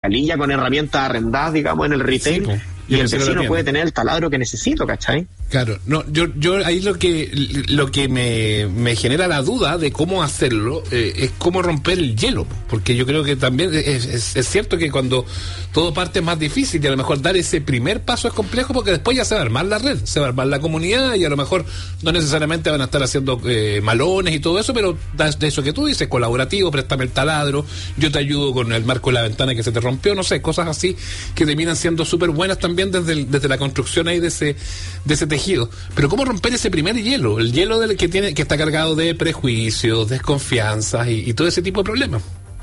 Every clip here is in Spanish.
escalilla con herramientas arrendadas, digamos, en el retail, sí, y el vecino puede tener el taladro que necesito, ¿cachai? Claro, no, yo ahí lo que me genera la duda de cómo hacerlo es cómo romper el hielo, porque yo creo que también es cierto que cuando todo parte es más difícil, y a lo mejor dar ese primer paso es complejo, porque después ya se va a armar la red, se va a armar la comunidad, y a lo mejor no necesariamente van a estar haciendo malones y todo eso, pero de eso que tú dices, colaborativo, préstame el taladro, yo te ayudo con el marco de la ventana que se te rompió, no sé, cosas así que terminan siendo súper buenas también desde la construcción ahí de ese tejido. Pero ¿cómo romper ese primer hielo? El hielo que está cargado de prejuicios, desconfianzas y todo ese tipo de problemas.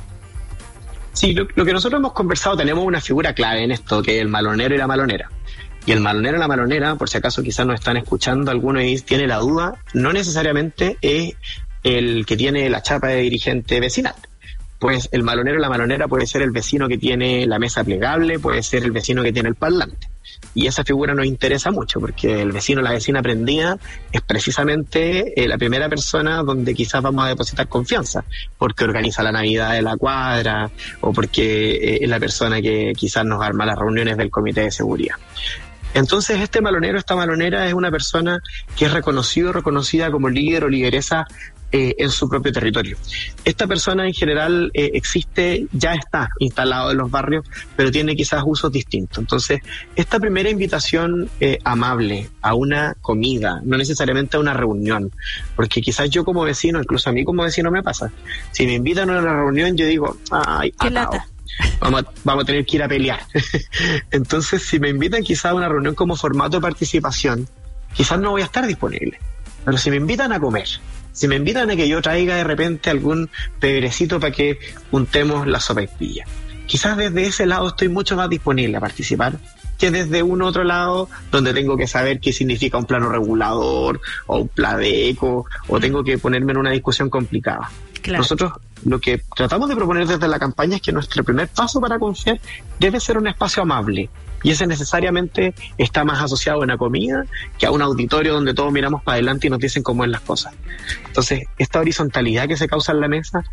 Sí, lo que nosotros hemos conversado, tenemos una figura clave en esto, que es el malonero y la malonera. Y el malonero y la malonera, por si acaso quizás nos están escuchando algunos y tiene la duda, no necesariamente es el que tiene la chapa de dirigente vecinal. Pues el malonero y la malonera puede ser el vecino que tiene la mesa plegable, puede ser el vecino que tiene el parlante. Y esa figura nos interesa mucho, porque el vecino o la vecina prendida es precisamente la primera persona donde quizás vamos a depositar confianza, porque organiza la Navidad de la cuadra, o porque es la persona que quizás nos arma las reuniones del comité de seguridad. Entonces este malonero, esta malonera es una persona que es reconocida como líder o lideresa en su propio territorio. Esta persona en general existe, ya está instalado en los barrios, pero tiene quizás usos distintos. Entonces, esta primera invitación amable a una comida, no necesariamente a una reunión, porque quizás yo como vecino, incluso a mí como vecino me pasa, si me invitan a una reunión yo digo, ay, qué lata. Vamos a tener que ir a pelear. Entonces, si me invitan quizás a una reunión como formato de participación, quizás no voy a estar disponible. Pero si me invitan a comer, si me invitan a que yo traiga de repente algún pebrecito para que juntemos la sopaipilla, quizás desde ese lado estoy mucho más disponible a participar que desde un otro lado donde tengo que saber qué significa un plano regulador o un pladeco, o tengo que ponerme en una discusión complicada. Claro. Nosotros lo que tratamos de proponer desde la campaña es que nuestro primer paso para confiar debe ser un espacio amable, y ese necesariamente está más asociado a una comida que a un auditorio donde todos miramos para adelante y nos dicen cómo es las cosas. Entonces, esta horizontalidad que se causa en la mesa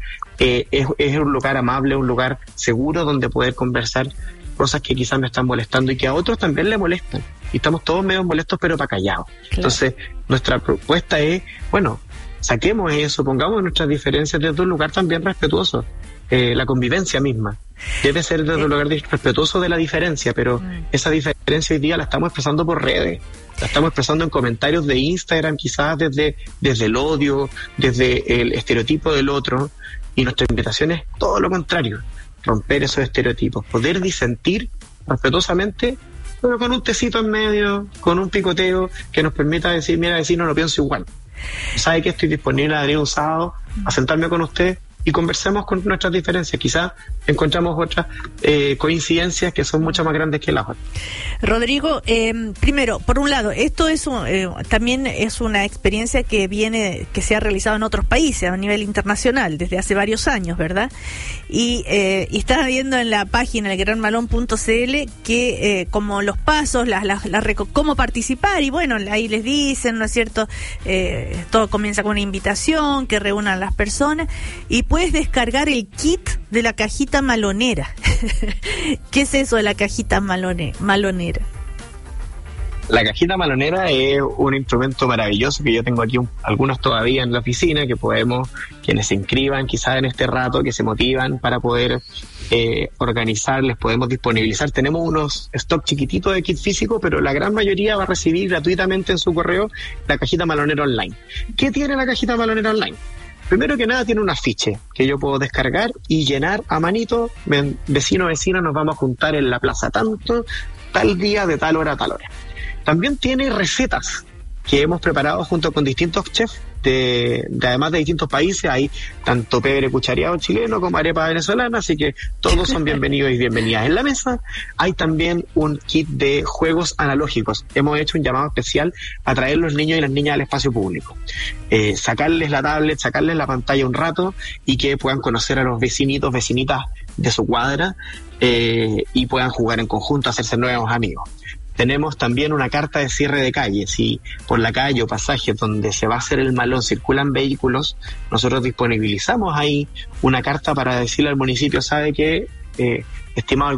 es un lugar amable, un lugar seguro donde poder conversar cosas que quizás me están molestando y que a otros también le molestan. Y estamos todos medio molestos, pero para callados. Claro. Entonces, nuestra propuesta es, bueno, saquemos eso, pongamos nuestras diferencias desde un lugar también respetuoso. La convivencia misma debe ser desde un lugar respetuoso de la diferencia, pero esa diferencia hoy día la estamos expresando por redes, la estamos expresando en comentarios de Instagram, quizás desde el odio, desde el estereotipo del otro, y nuestra invitación es todo lo contrario, romper esos estereotipos, poder disentir respetuosamente, pero con un tecito en medio, con un picoteo que nos permita decir, mira, vecino, no pienso igual. ¿Sabe que estoy disponible a venir un sábado a sentarme con usted y conversemos con nuestras diferencias? Quizás encontramos otras coincidencias que son mucho más grandes que las otras. Rodrigo, primero, por un lado, esto es también es una experiencia que se ha realizado en otros países a nivel internacional desde hace varios años, ¿verdad? Y estás viendo en la página elgranmalón.cl que como los pasos, cómo participar, y bueno, ahí les dicen, ¿no es cierto? Todo comienza con una invitación que reúnan las personas, y puedes descargar el kit de la cajita malonera. ¿Qué es eso de la cajita malonera? La cajita malonera es un instrumento maravilloso que yo tengo aquí algunos todavía en la oficina, que quienes se inscriban quizás en este rato, que se motivan para poder organizar, les podemos disponibilizar. Tenemos unos stock chiquititos de kit físico, pero la gran mayoría va a recibir gratuitamente en su correo la cajita malonera online. ¿Qué tiene la cajita malonera online? Primero que nada tiene un afiche que yo puedo descargar y llenar a manito. Vecino, vecina, nos vamos a juntar en la plaza tanto, tal día, de tal hora a tal hora. También tiene recetas que hemos preparado junto con distintos chefs, además de distintos países. Hay tanto pebre cuchareado chileno como arepa venezolana, así que todos son bienvenidos y bienvenidas en la mesa. Hay también un kit de juegos analógicos. Hemos hecho un llamado especial a traer los niños y las niñas al espacio público, sacarles la tablet, sacarles la pantalla un rato y que puedan conocer a los vecinitos, vecinitas de su cuadra, y puedan jugar en conjunto, hacerse nuevos amigos. Tenemos también una carta de cierre de calle. Si por la calle o pasajes donde se va a hacer el malón circulan vehículos, nosotros disponibilizamos ahí una carta para decirle al municipio, sabe que, estimado